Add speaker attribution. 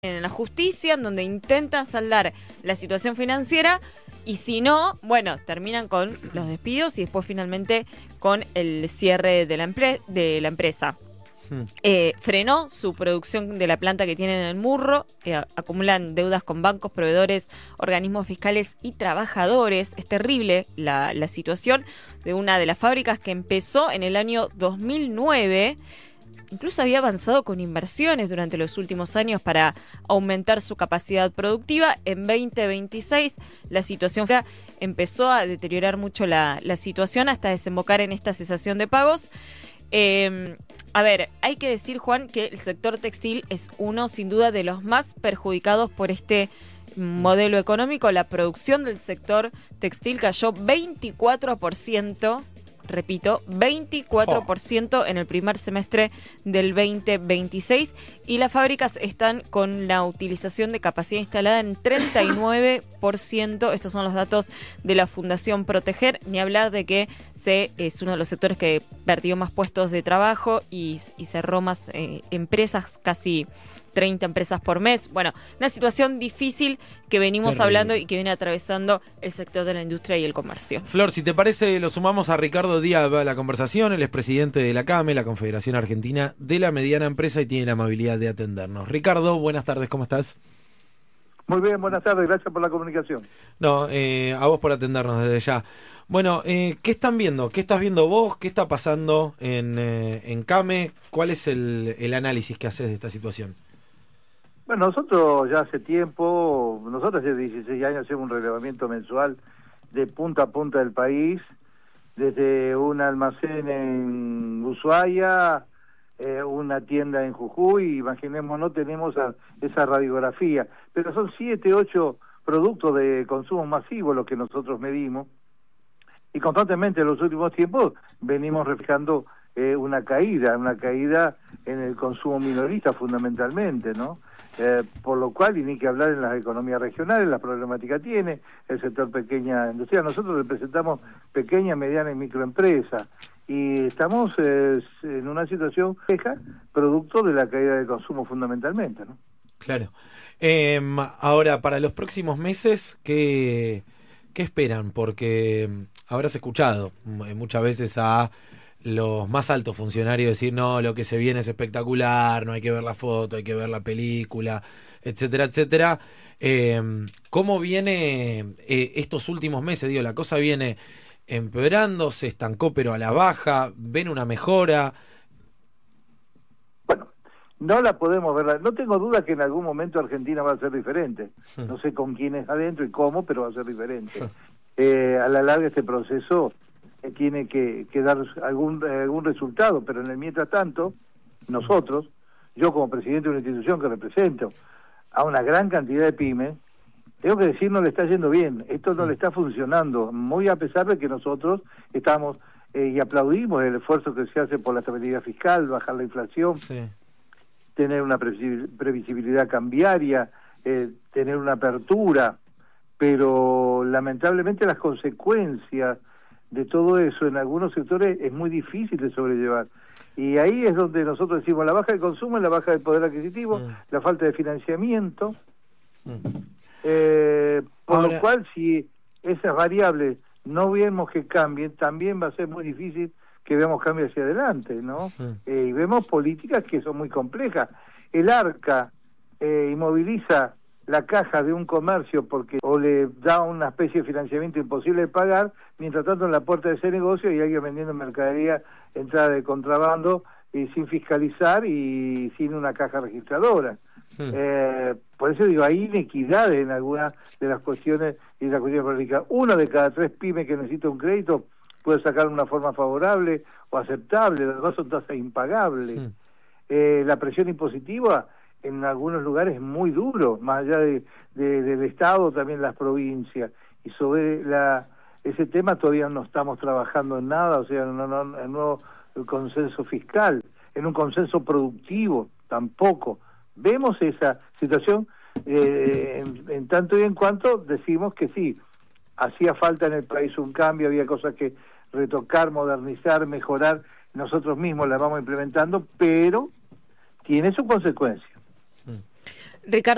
Speaker 1: en la justicia, en donde intentan saldar la situación financiera y si no, bueno, terminan con los despidos y después finalmente con el cierre de la empresa. Frenó su producción de la planta que tienen en el Murro, acumulan deudas con bancos, proveedores, organismos fiscales y trabajadores. Es terrible la situación de una de las fábricas que empezó en el año 2009. Incluso había avanzado con inversiones durante los últimos años para aumentar su capacidad productiva. En 2026 la situación empezó a deteriorar mucho la situación hasta desembocar en esta cesación de pagos. A ver, hay que decir, Juan, que el sector textil es uno, sin duda, de los más perjudicados por este modelo económico. La producción del sector textil cayó 24%. Repito, 24% en el primer semestre del 2026 y las fábricas están con la utilización de capacidad instalada en 39%. Estos son los datos de la Fundación Proteger, ni hablar de que es uno de los sectores que perdió más puestos de trabajo y cerró más empresas, casi 30 empresas por mes. Bueno, una situación difícil que venimos hablando y que viene atravesando el sector de la industria y el comercio.
Speaker 2: Flor, si te parece, lo sumamos a Ricardo Díaz a la conversación. Él es presidente de la CAME, la Confederación Argentina de la Mediana Empresa, y tiene la amabilidad de atendernos. Ricardo, buenas tardes, ¿cómo estás?
Speaker 3: Muy bien, buenas tardes, gracias por la comunicación.
Speaker 2: No, a vos por atendernos desde ya. Bueno, ¿qué están viendo? ¿Qué estás viendo vos? ¿Qué está pasando en CAME? ¿Cuál es el análisis que haces de esta situación?
Speaker 3: Bueno, nosotros ya hace tiempo, nosotros hace 16 años hacemos un relevamiento mensual de punta a punta del país, desde un almacén en Ushuaia, una tienda en Jujuy, imaginemos, no tenemos esa radiografía, pero son 7, 8 productos de consumo masivo los que nosotros medimos, y constantemente en los últimos tiempos venimos reflejando una caída en el consumo minorista fundamentalmente, ¿no? Por lo cual, y ni que hablar en las economías regionales, la problemática tiene el sector pequeña industria. Nosotros representamos pequeña, mediana y microempresa y estamos en una situación queja, producto de la caída del consumo fundamentalmente, ¿no?
Speaker 2: Claro. Ahora, para los próximos meses, ¿qué esperan? Porque habrás escuchado muchas veces a los más altos funcionarios decir, no, lo que se viene es espectacular, no hay que ver la foto, hay que ver la película, etcétera, etcétera. ¿Cómo viene estos últimos meses? Digo, la cosa viene empeorando, se estancó pero a la baja, ¿ven una mejora?
Speaker 3: Bueno, no la podemos ver, no tengo duda que en algún momento Argentina va a ser diferente, no sé con quién es adentro y cómo, pero va a ser diferente. A la larga este proceso tiene que dar algún resultado, pero en el mientras tanto, nosotros, yo como presidente de una institución que represento a una gran cantidad de pymes, tengo que decir, no le está yendo bien, esto no le está funcionando, muy a pesar de que nosotros estamos y aplaudimos el esfuerzo que se hace por la estabilidad fiscal, bajar la inflación, tener una previsibilidad cambiaria, tener una apertura, pero lamentablemente las consecuencias de todo eso en algunos sectores es muy difícil de sobrellevar. Y ahí es donde nosotros decimos la baja de consumo, la baja del poder adquisitivo, la falta de financiamiento, por lo cual si esas variables no vemos que cambien, también va a ser muy difícil que veamos cambios hacia adelante, ¿no? Y vemos políticas que son muy complejas. El ARCA inmoviliza la caja de un comercio porque o le da una especie de financiamiento imposible de pagar, mientras tanto en la puerta de ese negocio hay alguien vendiendo mercadería, entrada de contrabando, y sin fiscalizar y sin una caja registradora. Por eso digo, hay inequidades en algunas de las cuestiones y las cuestiones políticas. 1 de cada 3 pymes que necesita un crédito puede sacar una forma favorable o aceptable, las dos son tasas impagables. La presión impositiva en algunos lugares es muy duro, más allá del Estado, también las provincias, y sobre ese tema todavía no estamos trabajando en nada, o sea, en un nuevo consenso fiscal, en un consenso productivo tampoco. Vemos esa situación en tanto y en cuanto decimos que sí, hacía falta en el país un cambio, había cosas que retocar, modernizar, mejorar, nosotros mismos las vamos implementando, pero tiene su consecuencia.
Speaker 1: Ricardo.